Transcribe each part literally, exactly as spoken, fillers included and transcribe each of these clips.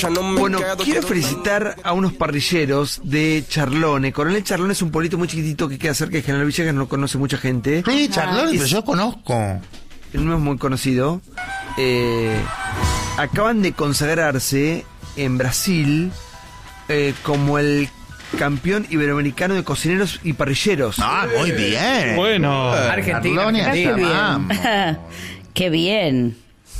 Bueno, quiero felicitar a unos parrilleros de Charlone. Coronel Charlone es un pueblito muy chiquitito que queda cerca de General Villegas, no lo conoce mucha gente. Sí, Charlone, Es- pero yo conozco. No es muy conocido. Eh, acaban de consagrarse en Brasil eh, como el campeón iberoamericano de cocineros y parrilleros. Ah, muy bien. Bueno, Argentina, Charlone, Argentina. qué vamos. Qué bien.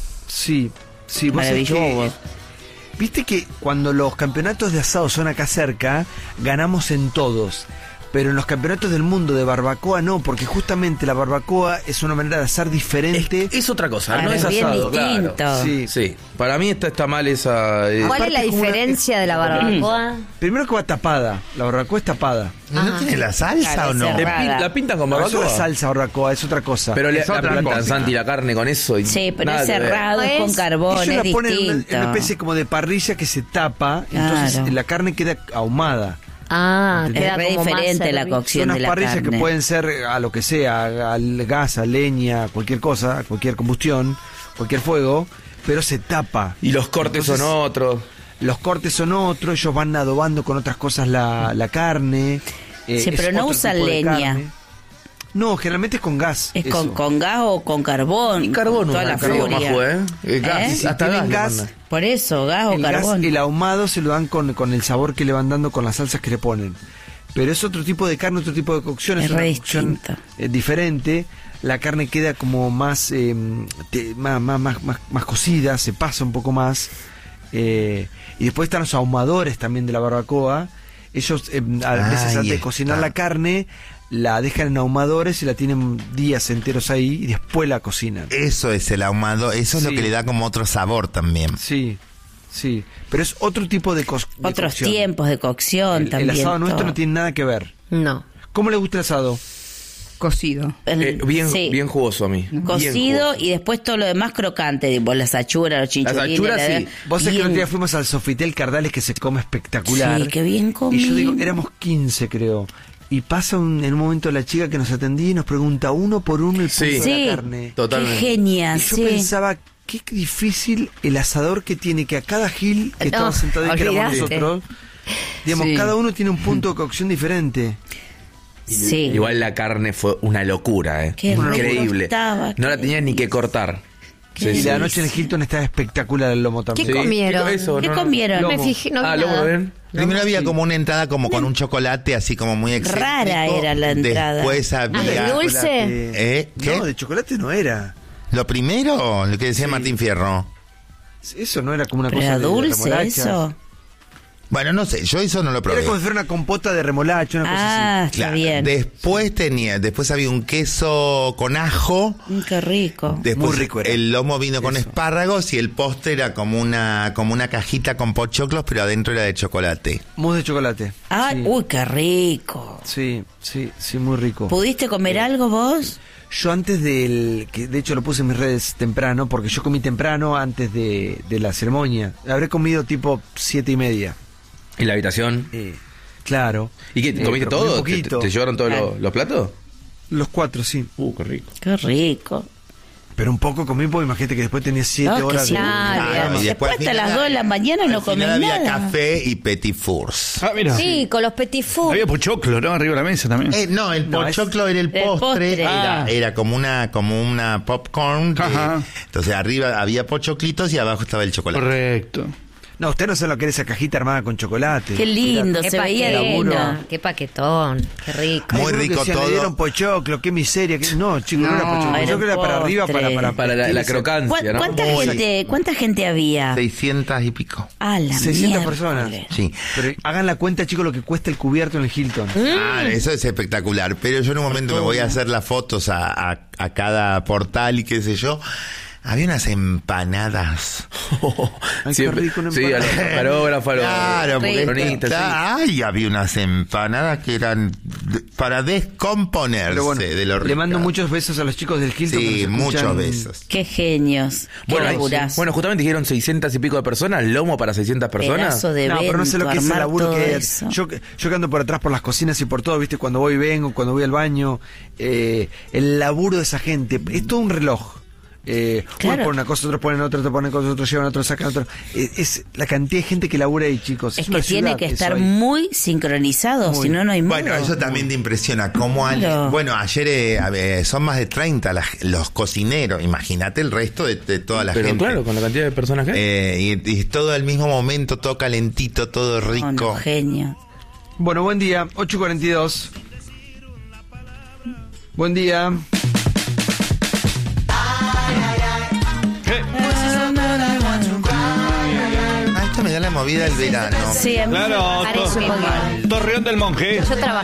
Sí, sí, vos sabés que- Maravilloso. Viste que cuando los campeonatos de asado son acá cerca, ganamos en todos. Pero en los campeonatos del mundo de barbacoa no, porque justamente la barbacoa es una manera de asar diferente. Es, es otra cosa, Claro, no es es bien asado, distinto. claro. Sí. Sí, para mí está, está mal esa... eh, ¿Cuál es la Aparte, como una- diferencia de la barbacoa? Primero que va tapada, la barbacoa es tapada. ¿No tiene la salsa Claro, o no? es le cerrada. pin- la pintan con No, eso barbacoa. es salsa barbacoa, es otra cosa. Pero le Es la otra plantan, cosa. Santi, la carne con eso. Y Sí, pero nada es que ver. cerrado, es con Es- carbón, Ellos es la ponen en una, distinto. en una especie como de parrilla que se tapa, Claro. entonces la carne queda ahumada. Ah, Es queda re como más diferente la servido. cocción Son unas de la parrillas carne. que pueden ser a lo que sea, al gas, a leña, cualquier cosa, a cualquier combustión, cualquier fuego, pero se tapa. Y los cortes Entonces, son otros. Los cortes son otros, ellos van adobando con otras cosas la, la carne. eh, Sí, es pero no otro usan tipo de leña. carne. No, generalmente es con gas. Es eso. con, con gas o con carbón. Y carbón, Toda una la carbón, furia. Majo, ¿eh? Eh, gas, ¿Eh? Si hasta tienen gas le gas, mandan. Por eso, gas o el gas, carbón. el ahumado se lo dan con, con el sabor que le van dando con las salsas que le ponen. Pero es otro tipo de carne, otro tipo de cocción, es, Es una re cocción distinto. eh, diferente. La carne queda como más, eh, te- más, más, más, más, más cocida, se pasa un poco más. Eh, y después están los ahumadores también de la barbacoa. Ellos, eh, a veces Ahí antes de está. cocinar la carne, la dejan en ahumadores y la tienen días enteros ahí y después la cocinan. Eso es el ahumado, eso es Sí. lo que le da como otro sabor también. Sí, sí. Pero es otro tipo de, co- de Otros cocción. tiempos de cocción El, el también. asado nuestro todo. no tiene nada que ver. No. ¿Cómo le gusta el asado? cocido. El- Eh, bien, sí. bien jugoso a mí. Bien Cocido jugoso. y después todo lo demás crocante, tipo las achuras, los chinchulines. achuras, la- sí. Vos sabés que el otro bien- día fuimos al Sofitel Cardales, que se come espectacular. Sí, qué bien comí. Y yo digo, éramos quince, creo. Y pasa un- en un momento la chica que nos atendía y nos pregunta uno por uno el punto Sí. de Sí, la carne. Totalmente. qué genia, Y yo sí. pensaba, qué difícil el asador que tiene que a cada gil que No, estaba sentado ahí, que éramos olvidate. nosotros, digamos, Sí. cada uno tiene un punto de cocción diferente. Sí. Igual la carne fue una locura, ¿eh? Qué rico Increíble. estaba, no la qué tenías ni que cortar. Qué Sí, Y sí. la noche en el Hilton estaba espectacular el lomo también. ¿Qué comieron? eso, ¿Qué no, no. comieron? No me Lomo. fijé, no vi Ah, lomo, nada. ¿ven? Primero había como una entrada como con un chocolate así como muy excéntrico. Rara era la entrada. Después Ah, había... ¿de dulce? Chocolate. ¿Eh? ¿Qué? No, de chocolate no era. Lo primero, lo que decía Sí. Martín Fierro. Eso no era como una Pero cosa era de dulce remolachas. eso. Bueno, no sé, yo eso no lo probé. Era como si fuera una compota de remolacha, una cosa Ah, así. está Claro. bien. Después tenía, después había un queso con ajo. Mm, qué rico. Después Muy rico era. el lomo vino con Eso. espárragos y el postre era como una como una cajita con pochoclos, pero adentro era de chocolate. Mousse de chocolate. Ah, sí. uy, qué rico. Sí, sí, sí, muy rico. ¿Pudiste comer algo vos? Yo antes del... que de hecho lo puse en mis redes temprano, porque yo comí temprano antes de, de la ceremonia. Habré comido tipo siete y media. ¿Y la habitación? Eh, claro. ¿Y qué? ¿Te Eh, comiste pero comí todo? un ¿Te, poquito. te llevaron todos Claro. los, los platos? Los cuatro, sí. Uh, qué rico. Qué rico. Pero un poco comí porque imagínate que después tenía siete No, que horas sí. de... Claro, Claro, y Después al hasta final- las dos de la mañana no al comés final había nada. café y petit fours. Ah, mira. Sí, con los petit fours. Había pochoclo, ¿no? Arriba de la mesa también. Eh, no, el No, pochoclo era el el postre, postre. Era, Ah. era como una como una popcorn. que- Ajá. entonces arriba había pochoclitos y abajo estaba el chocolate. Correcto. No, usted no sabe lo que era esa cajita armada con chocolate. Qué lindo, Qué se veía paquetón, divino. qué paquetón, qué rico. Ay, Muy creo que rico decían, todo. Le dieron pochoclo, qué miseria. qué- No, chicos, no, No, era pochoclo. era Pochoclo era para postre. arriba, para... Para, Para la, la crocancia, ¿Cuán- ¿no? ¿Cuánta, Muy- gente, ¿Cuánta gente había? seiscientas y pico. Ah, la seiscientas miércoles. personas. Sí. Pero hagan la cuenta, chicos, lo que cuesta el cubierto en el Hilton. Ah, eso es espectacular. Pero yo en un momento me voy a hacer las fotos a, a, a cada portal y qué sé yo. Había unas empanadas. Ay, Siempre- qué rico una sí, a los empanada. camarógrafos, a los Claro, porque cronistas, sí. está- ay, había unas empanadas que eran de- para descomponerse Pero bueno, de lo le mando rica. muchos besos a los chicos del Hilton. que Sí, nos muchos escuchan. besos. Qué genios. Qué Bueno, laburazo. bueno, justamente dijeron seiscientas y pico de personas, lomo para seiscientas personas. Pedazo de No, pero no sé lo que es el evento, laburo armar que todo hay. eso. Yo, yo que ando por atrás por las cocinas y por todo, viste, cuando voy y vengo, cuando voy al baño, eh, el laburo de esa gente, es todo un reloj. Eh, Claro. Unos ponen una cosa, otros ponen otra, otros ponen cosas, otros llevan otros, sacan otro. Es, es la cantidad de gente que labura ahí, chicos. Es una que tiene ciudad que eso estar ahí. muy sincronizado, Muy. si no, no hay modo. Bueno, eso también te impresiona. Cómo alguien- Claro. bueno, ayer eh, a ver, son más de treinta las- los cocineros. Imagínate el resto de, de toda la Pero gente. claro, con la cantidad de personas que hay. Eh, y, y todo al mismo momento, todo calentito, todo No, rico. no, genio. Bueno, buen día, ocho cuarenta y dos. Buen día. Ah, esto me da la movida del verano. Sí, a mí Claro, me parece to- un poquito. Torreón del Monje. Yo trabajé